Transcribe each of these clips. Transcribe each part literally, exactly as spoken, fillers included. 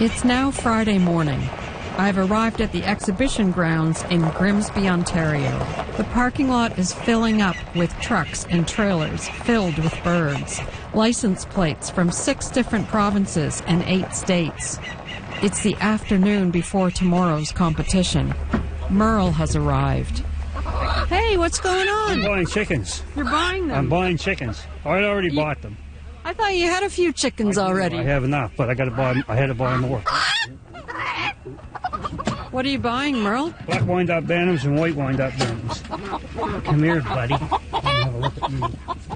It's now Friday morning. I've arrived at the exhibition grounds in Grimsby, Ontario. The parking lot is filling up with trucks and trailers filled with birds. License plates from six different provinces and eight states. It's the afternoon before tomorrow's competition. Merle has arrived. Hey, what's going on? I'm buying chickens. You're buying them? I'm buying chickens. I already You- bought them. I thought you had a few chickens I do. already. I have enough, but I got to buy. I had to buy more. What are you buying, Merle? Black wind-up bantams and white wind-up bantams. Come here, buddy. Have a look at me.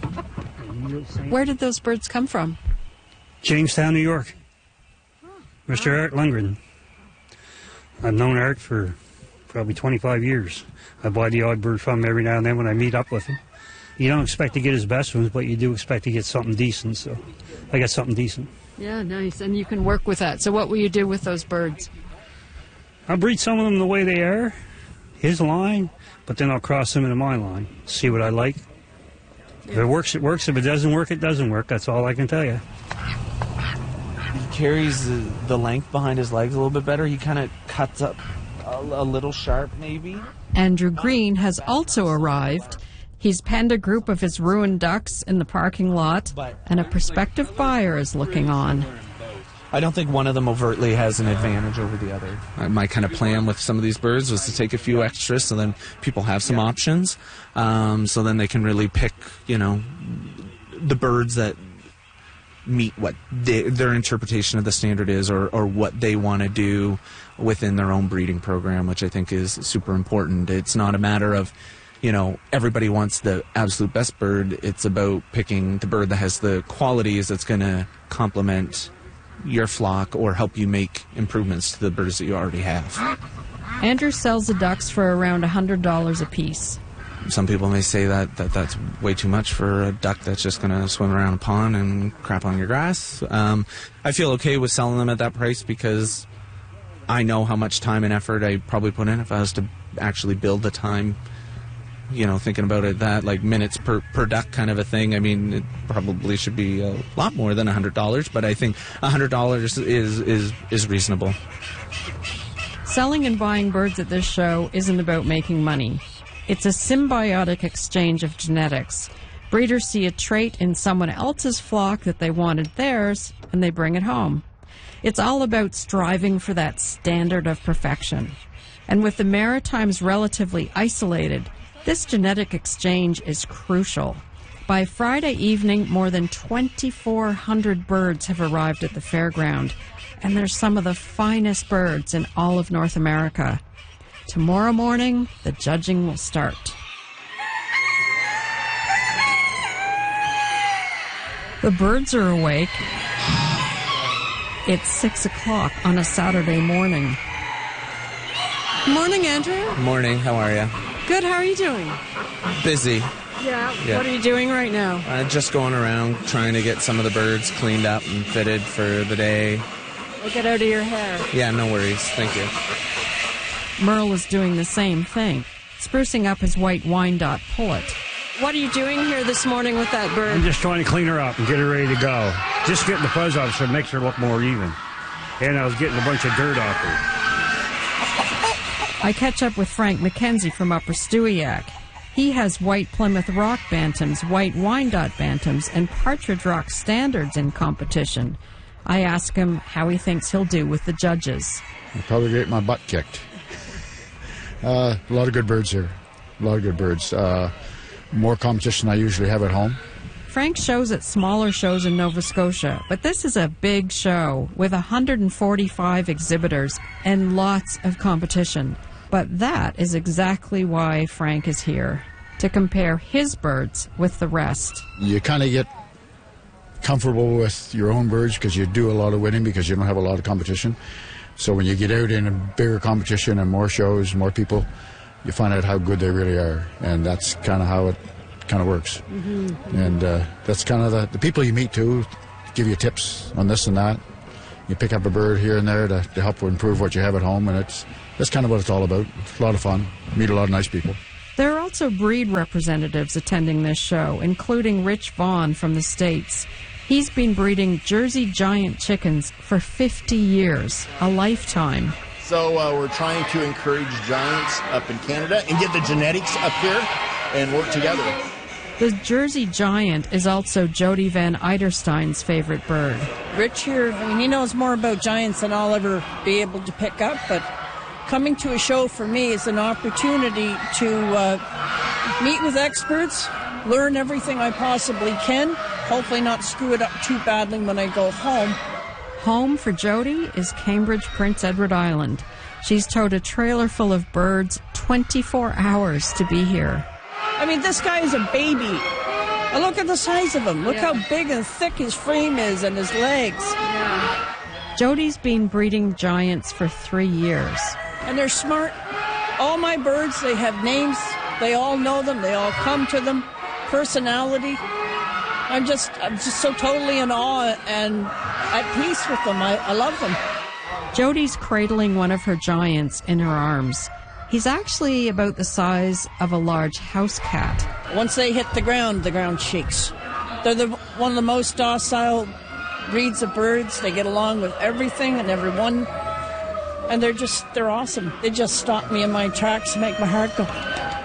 Where did those birds come from? Jamestown, New York. Mister Art Lundgren. I've known Art for probably twenty-five years. I buy the odd bird from him every now and then when I meet up with him. You don't expect to get his best ones, but you do expect to get something decent, so I got something decent. Yeah, nice. And you can work with that. So what will you do with those birds? I'll breed some of them the way they are, his line, but then I'll cross them into my line, see what I like. If it works, it works. If it doesn't work, it doesn't work. That's all I can tell you. He carries the, the length behind his legs a little bit better. He kind of cuts up a, a little sharp, maybe. Andrew Green has also arrived. He's penned a group of his ruined ducks in the parking lot, and a prospective buyer is looking on. I don't think one of them overtly has an advantage over the other. My kind of plan with some of these birds was to take a few extras so then people have some options. Um, so then they can really pick, you know, the birds that meet what they, their interpretation of the standard is, or, or what they want to do within their own breeding program, which I think is super important. It's not a matter of, you know, everybody wants the absolute best bird. It's about picking the bird that has the qualities that's going to complement your flock or help you make improvements to the birds that you already have. Andrew sells the ducks for around one hundred dollars a piece. Some people may say that, that that's way too much for a duck that's just going to swim around a pond and crap on your grass. Um, I feel okay with selling them at that price because I know how much time and effort I probably put in if I was to actually build the time. You know, thinking about it, that like minutes per, per duck kind of a thing. I mean, it probably should be a lot more than one hundred dollars, but I think one hundred dollars is, is, is reasonable. Selling and buying birds at this show isn't about making money. It's a symbiotic exchange of genetics. Breeders see a trait in someone else's flock that they wanted theirs, and they bring it home. It's all about striving for that standard of perfection. And with the Maritimes relatively isolated, this genetic exchange is crucial. By Friday evening, more than twenty-four hundred birds have arrived at the fairground, and they're some of the finest birds in all of North America. Tomorrow morning, the judging will start. The birds are awake. It's six o'clock on a Saturday morning. Morning, Andrew. Morning, how are you? Good, how are you doing? Busy. Yeah, Yeah. What are you doing right now? Uh, just going around trying to get some of the birds cleaned up and fitted for the day. I'll get out of your hair. Yeah, no worries. Thank you. Merle is doing the same thing, sprucing up his white Wyandotte pullet. What are you doing here this morning with that bird? I'm just trying to clean her up and get her ready to go. Just getting the fuzz off so it makes her look more even. And I was getting a bunch of dirt off her. I catch up with Frank McKenzie from Upper Stewiacke. He has white Plymouth Rock Bantams, white Wyandotte Bantams, and Partridge Rock Standards in competition. I ask him how he thinks he'll do with the judges. I'll probably get my butt kicked. Uh, a lot of good birds here. A lot of good birds. Uh, more competition than I usually have at home. Frank shows at smaller shows in Nova Scotia, but this is a big show with one hundred forty-five exhibitors and lots of competition. But that is exactly why Frank is here, to compare his birds with the rest. You kind of get comfortable with your own birds because you do a lot of winning because you don't have a lot of competition. So when you get out in a bigger competition and more shows, more people, you find out how good they really are. And that's kind of how it kind of works. Mm-hmm. And uh, that's kind of the, the people you meet too give you tips on this and that. You pick up a bird here and there to, to help improve what you have at home, and it's that's kind of what it's all about. It's a lot of fun. Meet a lot of nice people. There are also breed representatives attending this show, including Rich Vaughn from the States. He's been breeding Jersey Giant chickens for fifty years, a lifetime. So uh, we're trying to encourage giants up in Canada and get the genetics up here and work together. The Jersey Giant is also Jody Van Eiderstein's favorite bird. Rich here, I mean, he knows more about giants than I'll ever be able to pick up, but coming to a show for me is an opportunity to uh, meet with experts, learn everything I possibly can, hopefully not screw it up too badly when I go home. Home for Jody is Cambridge, Prince Edward Island. She's towed a trailer full of birds twenty-four hours to be here. I mean, this guy is a baby. And look at the size of him. Look Yeah. how big and thick his frame is and his legs. Jody's been breeding giants for three years. And they're smart. All my birds, they have names. They all know them. They all come to them. Personality. I'm just, I'm just so totally in awe and at peace with them. I, I love them. Jody's cradling one of her giants in her arms. He's actually about the size of a large house cat. Once they hit the ground, the ground shakes. They're the, one of the most docile breeds of birds. They get along with everything and everyone. And they're just, they're awesome. They just stop me in my tracks and make my heart go.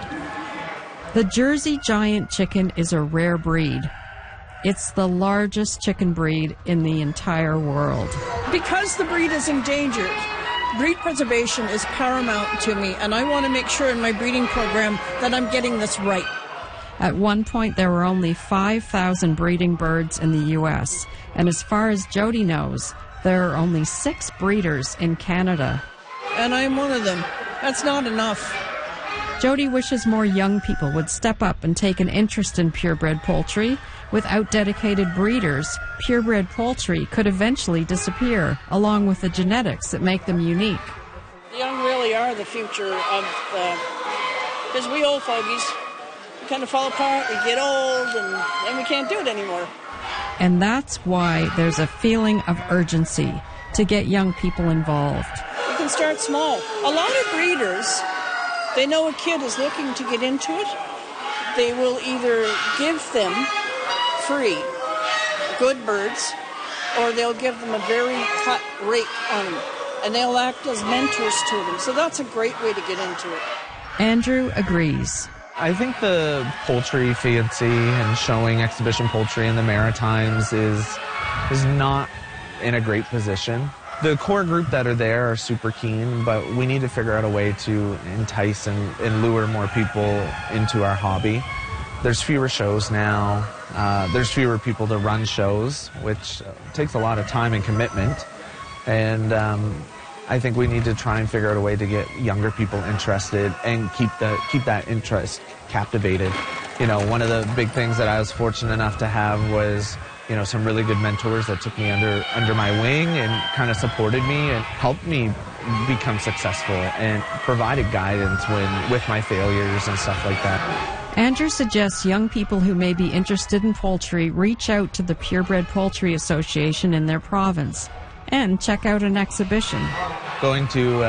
The Jersey Giant chicken is a rare breed. It's the largest chicken breed in the entire world. Because the breed is endangered, breed preservation is paramount to me, and I want to make sure in my breeding program that I'm getting this right. At one point, there were only five thousand breeding birds in the U S, and as far as Jody knows, there are only six breeders in Canada. And I'm one of them. That's not enough. Jody wishes more young people would step up and take an interest in purebred poultry. Without dedicated breeders, purebred poultry could eventually disappear, along with the genetics that make them unique. The young really are the future of the... Because we old fogies, we kind of fall apart, we get old, and then we can't do it anymore. And that's why there's a feeling of urgency to get young people involved. You can start small. A lot of breeders, they know a kid is looking to get into it. They will either give them free good birds, or they'll give them a very cut rate on them, and they'll act as mentors to them. So that's a great way to get into it. Andrew agrees. I think the poultry fancy and showing exhibition poultry in the Maritimes is is not in a great position. The core group that are there are super keen, but we need to figure out a way to entice and, and lure more people into our hobby. There's fewer shows now. Uh, there's fewer people to run shows, which takes a lot of time and commitment. And um, I think we need to try and figure out a way to get younger people interested and keep the keep that interest captivated. You know, one of the big things that I was fortunate enough to have was, you know, some really good mentors that took me under under my wing and kind of supported me and helped me become successful and provided guidance when with my failures and stuff like that. Andrew suggests young people who may be interested in poultry reach out to the Purebred Poultry Association in their province and check out an exhibition. Going to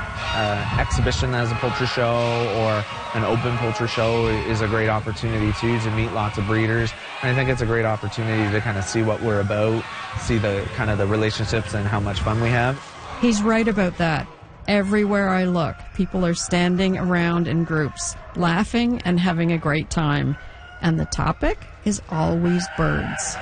an exhibition as a poultry show or an open poultry show is a great opportunity too to meet lots of breeders. And I think it's a great opportunity to kind of see what we're about, see the kind of the relationships and how much fun we have. He's right about that. Everywhere I look, people are standing around in groups, laughing and having a great time. And the topic is always birds.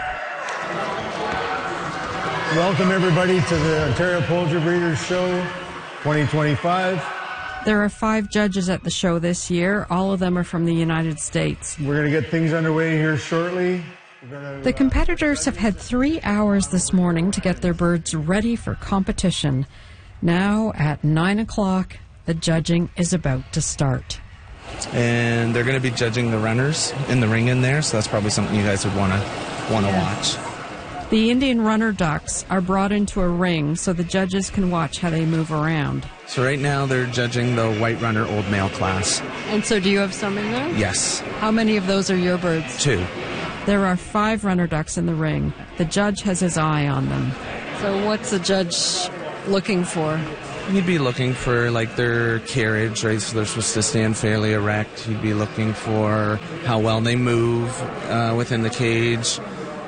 Welcome everybody to the Ontario Poultry Breeders Show twenty twenty-five. There are five judges at the show this year. All of them are from the United States. We're going to get things underway here shortly. Gonna, the competitors have had three hours this morning to get their birds ready for competition. Now, at nine o'clock, the judging is about to start. And they're going to be judging the runners in the ring in there, so that's probably something you guys would want to want to yeah. watch. The Indian runner ducks are brought into a ring so the judges can watch how they move around. So right now they're judging the white runner old male class. And so do you have some in there? Yes. How many of those are your birds? Two. There are five runner ducks in the ring. The judge has his eye on them. So what's the judge looking for? He'd be looking for like their carriage, right? So they're supposed to stand fairly erect. He'd be looking for how well they move uh, within the cage.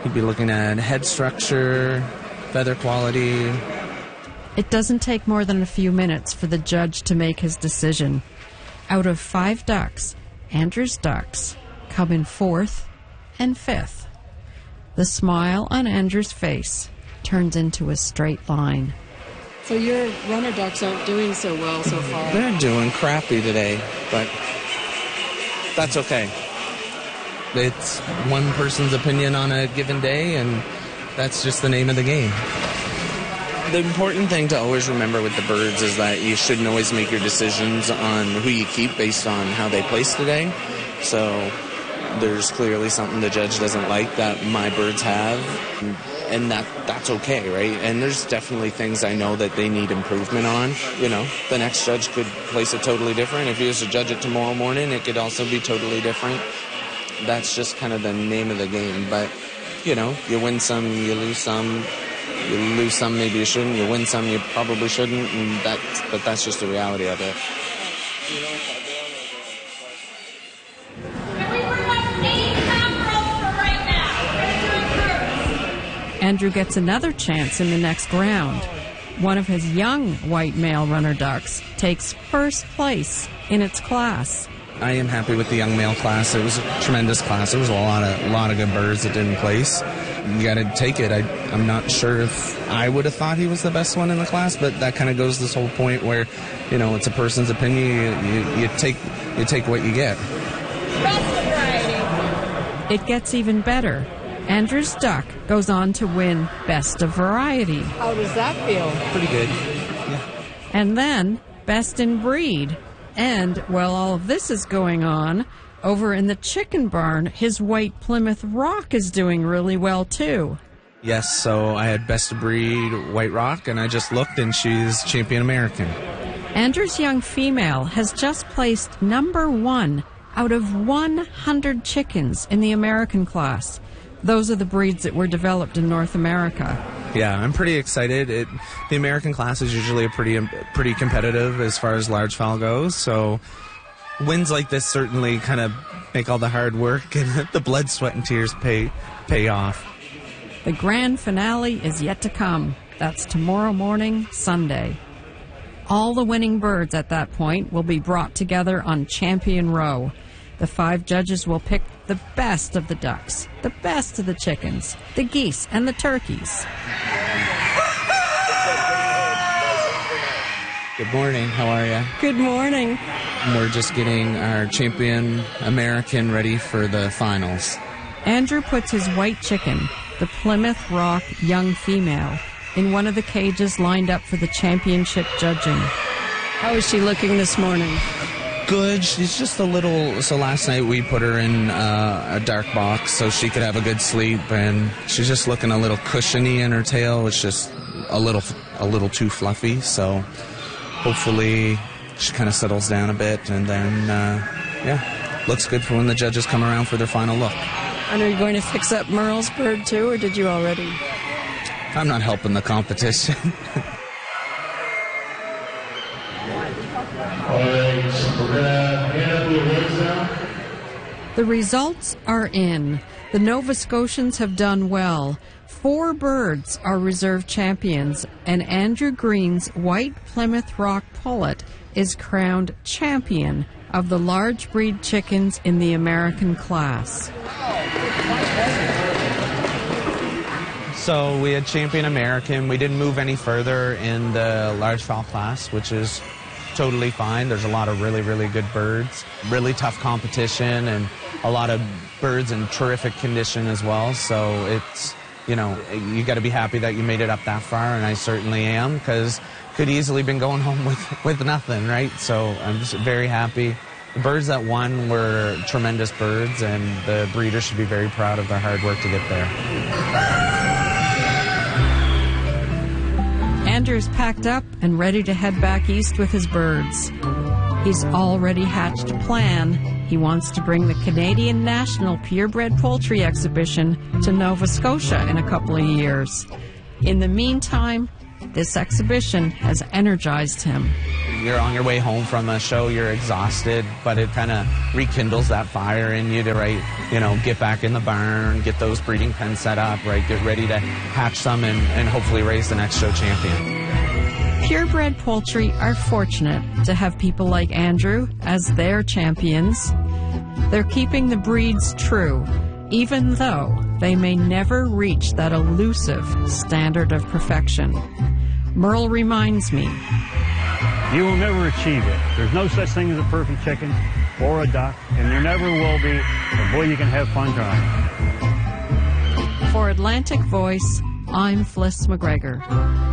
He'd be looking at head structure, feather quality. It doesn't take more than a few minutes for the judge to make his decision. Out of five ducks, Andrew's ducks come in fourth and fifth. The smile on Andrew's face turns into a straight line. So your runner ducks aren't doing so well so far. They're doing crappy today, but that's okay. It's one person's opinion on a given day, and that's just the name of the game. The important thing to always remember with the birds is that you shouldn't always make your decisions on who you keep based on how they place today. So there's clearly something the judge doesn't like that my birds have, and that that's okay, right? And there's definitely things I know that they need improvement on. You know, the next judge could place it totally different. If he was to judge it tomorrow morning, it could also be totally different. That's just kind of the name of the game. But, you know, you win some, you lose some. You lose some, maybe you shouldn't. You win some, you probably shouldn't. And that, but that's just the reality of it. Andrew gets another chance in the next round. One of his young white male runner ducks takes first place in its class. I am happy with the young male class. It was a tremendous class. There was a lot of a lot of good birds that didn't place. You got to take it. I, I'm not sure if I would have thought he was the best one in the class, but that kind of goes to this whole point where, you know, it's a person's opinion. You, you, you take you take what you get. Best variety. It gets even better. Andrew's duck goes on to win Best of Variety. How does that feel? Pretty good. Yeah. And then Best in Breed. And while all of this is going on, over in the chicken barn, his white Plymouth Rock is doing really well, too. Yes, so I had Best of Breed White Rock, and I just looked, and she's Champion American. Andrew's young female has just placed number one out of one hundred chickens in the American class. Those are the breeds that were developed in North America. Yeah, I'm pretty excited. It, the American class is usually a pretty pretty competitive as far as large fowl goes, so wins like this certainly kind of make all the hard work and the blood, sweat, and tears pay pay off. The grand finale is yet to come. That's tomorrow morning, Sunday. All the winning birds at that point will be brought together on Champion Row. The five judges will pick the best of the ducks, the best of the chickens, the geese, and the turkeys. Good morning. How are you? Good morning. We're just getting our Champion American ready for the finals. Andrew puts his white chicken, the Plymouth Rock young female, in one of the cages lined up for the championship judging. How is she looking this morning? Good. She's just a little... So last night we put her in uh, a dark box so she could have a good sleep, and she's just looking a little cushiony in her tail. It's just a little, a little too fluffy, so hopefully she kind of settles down a bit, and then, uh, yeah, looks good for when the judges come around for their final look. And are you going to fix up Merle's bird too, or did you already? I'm not helping the competition. The results are in. The Nova Scotians have done well. Four birds are reserve champions, and Andrew Green's white Plymouth Rock pullet is crowned champion of the large breed chickens in the American class. So we had Champion American. We didn't move any further in the large fowl class, which is totally fine. There's a lot of really, really good birds, really tough competition, and a lot of birds in terrific condition as well. So it's, you know, you got to be happy that you made it up that far, and I certainly am, because could easily been going home with, with nothing, right? So I'm just very happy. The birds that won were tremendous birds, and the breeders should be very proud of their hard work to get there. Andrew's packed up and ready to head back east with his birds. He's already hatched a plan. He wants to bring the Canadian National Purebred Poultry Exhibition to Nova Scotia in a couple of years. In the meantime, this exhibition has energized him. You're on your way home from a show, you're exhausted, but it kind of rekindles that fire in you to, right, you know, get back in the barn, get those breeding pens set up, right, get ready to hatch some and, and hopefully raise the next show champion. Purebred poultry are fortunate to have people like Andrew as their champions. They're keeping the breeds true, even though they may never reach that elusive standard of perfection. Merle reminds me, you will never achieve it. There's no such thing as a perfect chicken or a duck, and there never will be, but boy, you can have fun trying. For Atlantic Voice, I'm Fliss McGregor.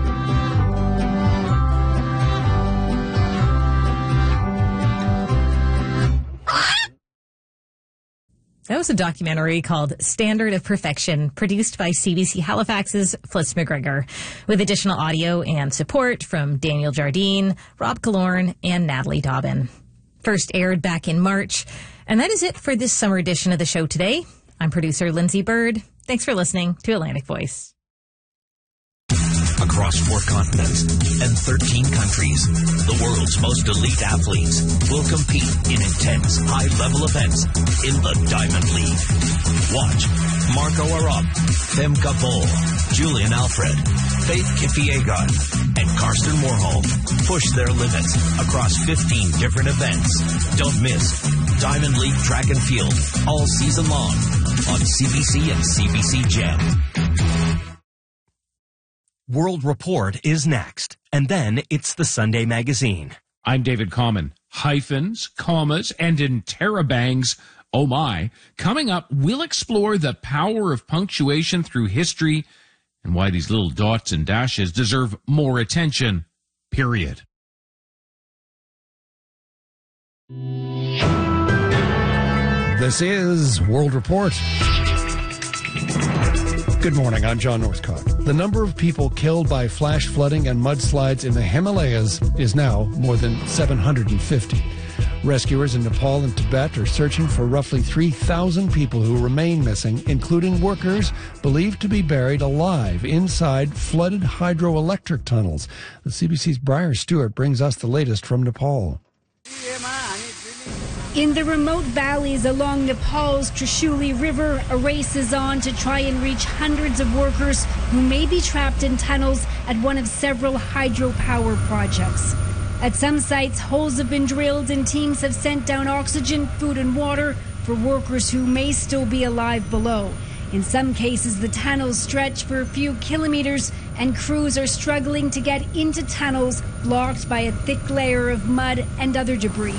That was a documentary called Standard of Perfection, produced by C B C Halifax's Fliss McGregor, with additional audio and support from Daniel Jardine, Rob Killorn, and Natalie Dobbin. First aired back in March. And that is it for this summer edition of the show today. I'm producer Lindsay Bird. Thanks for listening to Atlantic Voice. Across four continents and thirteen countries, the world's most elite athletes will compete in intense, high-level events in the Diamond League. Watch Marco Arop, Femke Bol, Julian Alfred, Faith Kipyegon, and Karsten Warholm push their limits across fifteen different events. Don't miss Diamond League Track and Field all season long on C B C and C B C Gem. World Report is next, and then it's the Sunday Magazine. I'm David Common. Hyphens, commas, and interrobangs, oh my. Coming up, we'll explore the power of punctuation through history and why these little dots and dashes deserve more attention, period. This is World Report. Good morning, I'm John Northcott. The number of people killed by flash flooding and mudslides in the Himalayas is now more than seven hundred fifty. Rescuers in Nepal and Tibet are searching for roughly three thousand people who remain missing, including workers believed to be buried alive inside flooded hydroelectric tunnels. The C B C's Briar Stewart brings us the latest from Nepal. In the remote valleys along Nepal's Trishuli River, a race is on to try and reach hundreds of workers who may be trapped in tunnels at one of several hydropower projects. At some sites, holes have been drilled and teams have sent down oxygen, food and water for workers who may still be alive below. In some cases, the tunnels stretch for a few kilometers and crews are struggling to get into tunnels blocked by a thick layer of mud and other debris.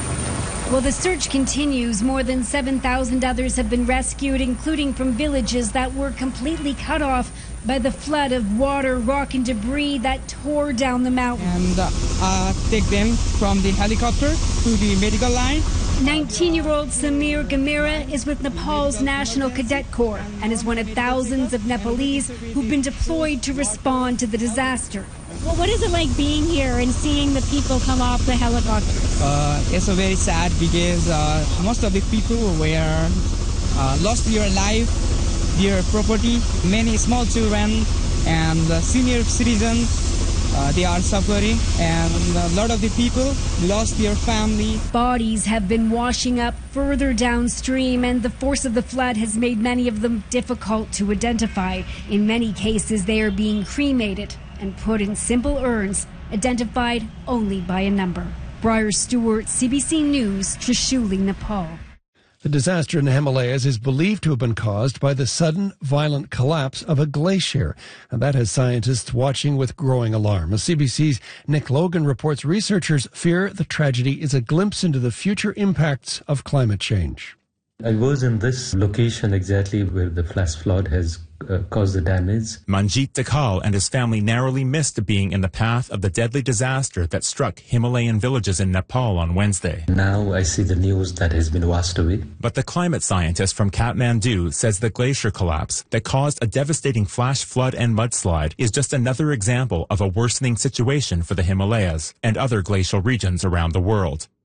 While the search continues, more than seven thousand others have been rescued, including from villages that were completely cut off by the flood of water, rock and debris that tore down the mountain. And uh, take them from the helicopter to the medical line. nineteen-year-old Samir Gamira is with Nepal's National Cadet Corps and is one of thousands of Nepalese who've been deployed to respond to the disaster. Well, what is it like being here and seeing the people come off the helicopters? Uh, it's a very sad because uh, most of the people were uh, lost their life, their property. Many small children and uh, senior citizens, uh, they are suffering, and a lot of the people lost their family. Bodies have been washing up further downstream, and the force of the flood has made many of them difficult to identify. In many cases, they are being cremated and put in simple urns, identified only by a number. Briar Stewart, C B C News, Trishuli, Nepal. The disaster in the Himalayas is believed to have been caused by the sudden, violent collapse of a glacier, and that has scientists watching with growing alarm. As C B C's Nick Logan reports, researchers fear the tragedy is a glimpse into the future impacts of climate change. I was in this location exactly where the flash flood has uh, caused the damage. Manjit Dakhal and his family narrowly missed being in the path of the deadly disaster that struck Himalayan villages in Nepal on Wednesday. Now I see the news that has been washed away. But the climate scientist from Kathmandu says the glacier collapse that caused a devastating flash flood and mudslide is just another example of a worsening situation for the Himalayas and other glacial regions around the world.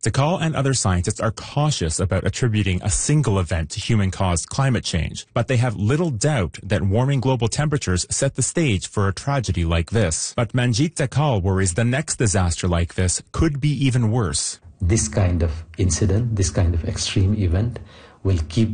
Dakal and other scientists are cautious about attributing a single event to human-caused climate change, but they have little doubt that warming global temperatures set the stage for a tragedy like this. But Manjit Dakal worries the next disaster like this could be even worse. This kind of incident, this kind of extreme event will keep